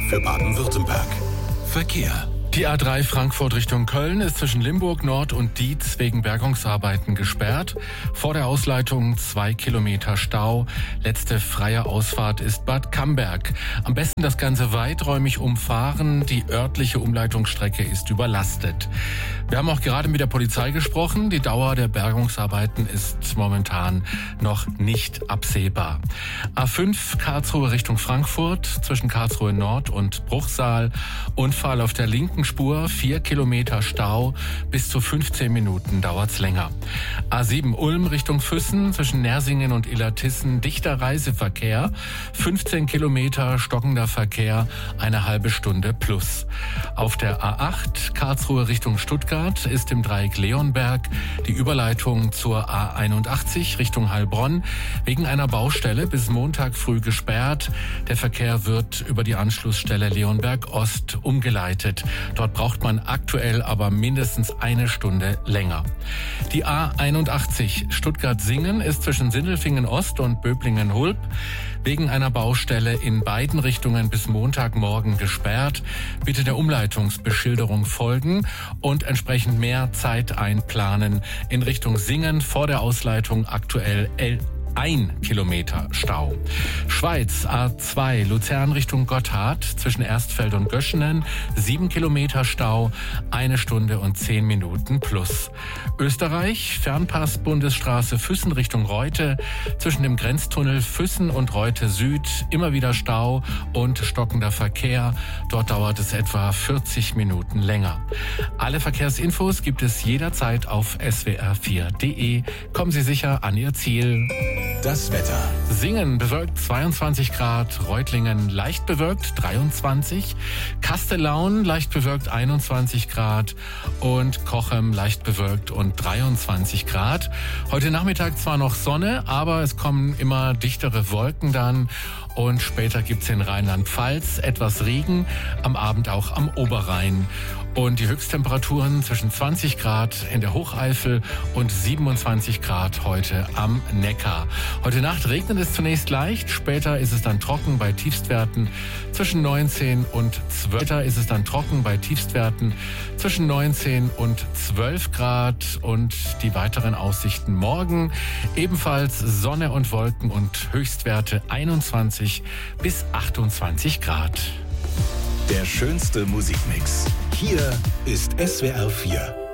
für Baden-Württemberg. Verkehr. Die A3 Frankfurt Richtung Köln ist zwischen Limburg Nord und Dietz wegen Bergungsarbeiten gesperrt. Vor der Ausleitung 2 Kilometer Stau. Letzte freie Ausfahrt ist Bad Camberg. Am besten das Ganze weiträumig umfahren. Die örtliche Umleitungsstrecke ist überlastet. Wir haben auch gerade mit der Polizei gesprochen. Die Dauer der Bergungsarbeiten ist momentan noch nicht absehbar. A5 Karlsruhe Richtung Frankfurt zwischen Karlsruhe Nord und Bruchsal. Unfall auf der linken Spur, 4 Kilometer Stau, bis zu 15 Minuten dauert's länger. A7 Ulm Richtung Füssen zwischen Nersingen und Illertissen, dichter Reiseverkehr, 15 Kilometer stockender Verkehr, eine halbe Stunde plus. Auf der A8 Karlsruhe Richtung Stuttgart ist im Dreieck Leonberg die Überleitung zur A81 Richtung Heilbronn wegen einer Baustelle bis Montag früh gesperrt. Der Verkehr wird über die Anschlussstelle Leonberg Ost umgeleitet. Dort braucht man aktuell aber mindestens eine Stunde länger. Die A81 Stuttgart-Singen ist zwischen Sindelfingen Ost und Böblingen-Hulb wegen einer Baustelle in beiden Richtungen bis Montagmorgen gesperrt. Bitte der Umleitungsbeschilderung folgen und entsprechend mehr Zeit einplanen. In Richtung Singen vor der Ausleitung aktuell 1 Kilometer Stau. Schweiz A2 Luzern Richtung Gotthard zwischen Erstfeld und Göschenen 7 Kilometer Stau, 1 Stunde und 10 Minuten plus. Österreich Fernpass Bundesstraße Füssen Richtung Reute zwischen dem Grenztunnel Füssen und Reute Süd immer wieder Stau und stockender Verkehr. Dort dauert es etwa 40 Minuten länger. Alle Verkehrsinfos gibt es jederzeit auf swr4.de. Kommen Sie sicher an Ihr Ziel. Das Wetter. Singen bewölkt 22 Grad, Reutlingen leicht bewölkt 23, Kastellaun leicht bewölkt 21 Grad und Cochem leicht bewölkt und 23 Grad. Heute Nachmittag zwar noch Sonne, aber es kommen immer dichtere Wolken dann und später gibt's in Rheinland-Pfalz etwas Regen, am Abend auch am Oberrhein. Und die Höchsttemperaturen zwischen 20 Grad in der Hocheifel und 27 Grad heute am Neckar. Heute Nacht regnet es zunächst leicht, später ist es dann trocken bei Tiefstwerten zwischen 19 und 12. Später ist es dann trocken bei Tiefstwerten zwischen 19 und 12 Grad und die weiteren Aussichten morgen ebenfalls Sonne und Wolken und Höchstwerte 21 bis 28 Grad. Der schönste Musikmix. Hier ist SWR 4.